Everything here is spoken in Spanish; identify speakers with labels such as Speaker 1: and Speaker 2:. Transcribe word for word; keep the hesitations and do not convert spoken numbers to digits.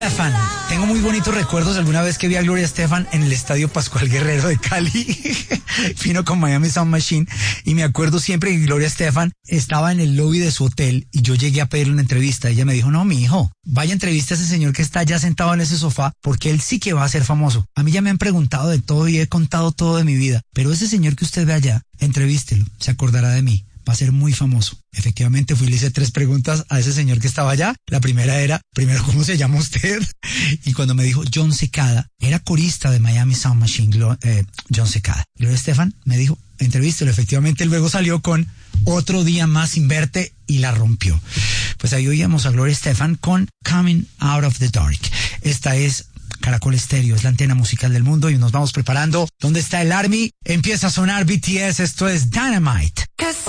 Speaker 1: Estefan, tengo muy bonitos recuerdos alguna vez que vi a Gloria Estefan en el Estadio Pascual Guerrero de Cali. Vino con Miami Sound Machine y me acuerdo siempre que Gloria Estefan estaba en el lobby de su hotel y yo llegué a pedirle una entrevista. Ella me dijo, no, mi hijo, vaya entrevista a ese señor que está ya sentado en ese sofá porque él sí que va a ser famoso. A mí ya me han preguntado de todo y he contado todo de mi vida, pero ese señor que usted ve allá, entrevístelo, se acordará de mí. Va a ser muy famoso. Efectivamente fui y le hice tres preguntas a ese señor que estaba allá. La primera era, primero, ¿cómo se llama usted? Y cuando me dijo John Cicada, era corista de Miami Sound Machine, Glo- eh, John Cicada. Gloria Estefan me dijo, entrevístelo. Efectivamente luego salió con Otro Día Más Sin Verte y la rompió. Pues ahí oíamos a Gloria Estefan con Coming Out of the Dark. Esta es Caracol Estéreo, es la antena musical del mundo y nos vamos preparando. ¿Dónde está el Army? Empieza a sonar B T S, esto es Dynamite.